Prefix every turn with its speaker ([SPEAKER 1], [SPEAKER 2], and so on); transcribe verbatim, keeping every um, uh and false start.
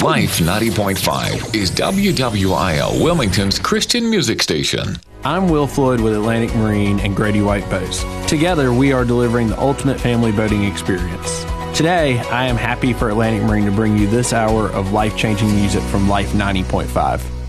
[SPEAKER 1] Life ninety point five is W W I L Wilmington's Christian music station.
[SPEAKER 2] I'm Will Floyd with Atlantic Marine and Grady White Boats. Together, we are delivering the ultimate family boating experience. Today, I am happy for Atlantic Marine to bring you this hour of life-changing music from Life ninety point five.